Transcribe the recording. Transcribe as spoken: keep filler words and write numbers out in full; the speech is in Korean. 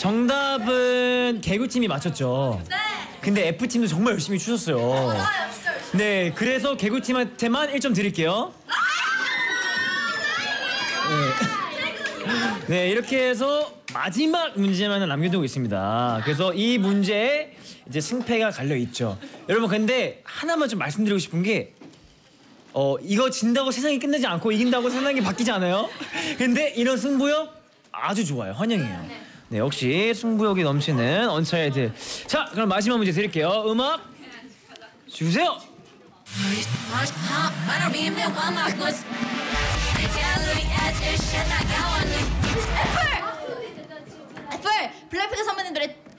정답은 개구팀이 맞췄죠. 네. 근데 F팀도 정말 열심히 추셨어요. 맞아요, 진짜 열심히. 네, 그래서 개구팀한테만 일 점 드릴게요. 네. 네, 이렇게 해서 마지막 문제만 남겨두고 있습니다. 그래서 이 문제에 이제 승패가 갈려 있죠. 여러분, 근데 하나만 좀 말씀드리고 싶은 게 어, 이거 진다고 세상이 끝나지 않고 이긴다고 세상이 바뀌지 않아요. 근데 이런 승부욕 아주 좋아요. 환영해요. 네, 역시 승부욕이 넘치는 언차일드. 자, 그럼 마지막 문제 드릴게요. 음악 주세요. 애플! 블랙핑크 선배님 노래